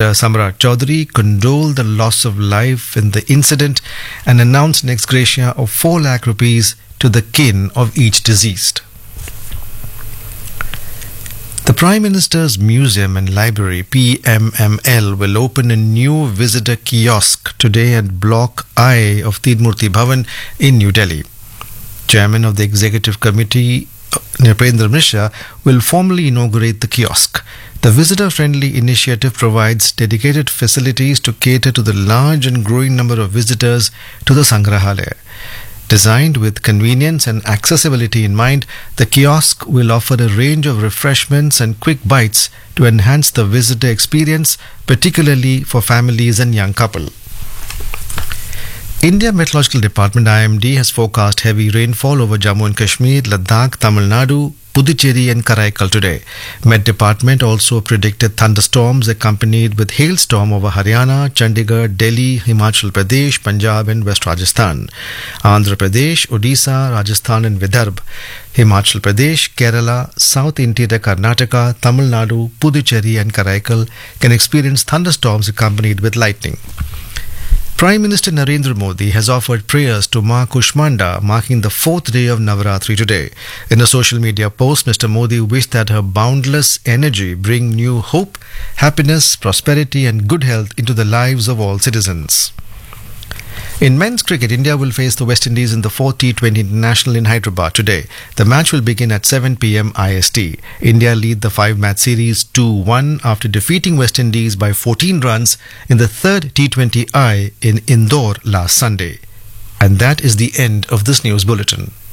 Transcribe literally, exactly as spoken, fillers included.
Minister Samrat Chaudhary condoled the loss of life in the incident and announced an ex gratia of four lakh rupees to the kin of each deceased. The Prime Minister's Museum and Library P M M L will open a new visitor kiosk today at Block I of Tidmurti Bhavan in New Delhi. Chairman of the Executive Committee, Nrpendra Mishra, will formally inaugurate the kiosk. The visitor-friendly initiative provides dedicated facilities to cater to the large and growing number of visitors to the Sangrahalaya. Designed with convenience and accessibility in mind, the kiosk will offer a range of refreshments and quick bites to enhance the visitor experience, particularly for families and young couples. India Meteorological Department I M D has forecast heavy rainfall over Jammu and Kashmir, Ladakh, Tamil Nadu, Puducherry and Karaikal today. Met Department also predicted thunderstorms accompanied with hailstorm over Haryana, Chandigarh, Delhi, Himachal Pradesh, Punjab and West Rajasthan. Andhra Pradesh, Odisha, Rajasthan and Vidarbha, Himachal Pradesh, Kerala, South Interior Karnataka, Tamil Nadu, Puducherry and Karaikal can experience thunderstorms accompanied with lightning. Prime Minister Narendra Modi has offered prayers to Ma Kushmanda, marking the fourth day of Navaratri today. In a social media post, Mister Modi wished that her boundless energy bring new hope, happiness, prosperity and good health into the lives of all citizens. In men's cricket, India will face the West Indies in the fourth T twenty International in Hyderabad today. The match will begin at seven p m I S T. India lead the five-match series two one after defeating West Indies by fourteen runs in the third T twenty I in Indore last Sunday. And that is the end of this news bulletin.